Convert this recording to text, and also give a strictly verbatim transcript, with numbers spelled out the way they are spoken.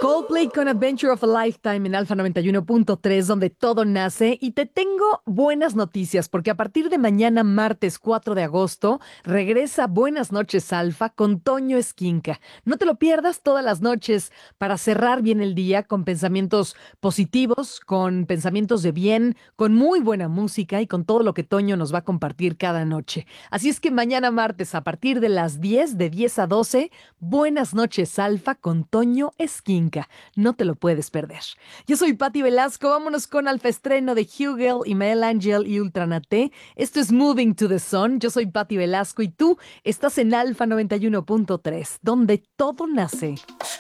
Coldplay con Adventure of a Lifetime en Alfa noventa y uno punto tres, donde todo nace. Y te tengo buenas noticias, porque a partir de mañana, martes cuatro de agosto, regresa Buenas noches Alfa con Toño Esquinca. No te lo pierdas todas las noches para cerrar bien el día con pensamientos positivos, con pensamientos de bien, con muy buena música y con todo lo que Toño nos va a compartir cada noche. Así es que mañana martes, a partir de las diez, de diez a doce, Buenas noches Alfa con Toño Esquinca. No te lo puedes perder. Yo soy Patti Velasco. Vámonos con Alfa Estreno de Hugel y Mel Angel y Ultranate. Esto es Moving to the Sun. Yo soy Patti Velasco y tú estás en Alfa noventa y uno punto tres, donde todo nace.